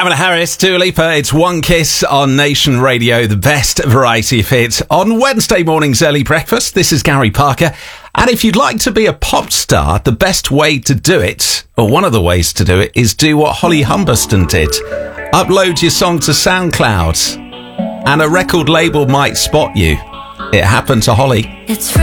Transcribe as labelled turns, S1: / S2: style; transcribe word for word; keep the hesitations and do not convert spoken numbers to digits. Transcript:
S1: Kamala Harris, Dua Lipa, it's One Kiss on Nation Radio, the best variety of hits on Wednesday morning's early breakfast. This is Gary Parker. And if you'd like to be a pop star, the best way to do it, or one of the ways to do it, is do what Holly Humberston did. Upload your song to SoundCloud, and a record label might spot you. It happened to Holly.
S2: It's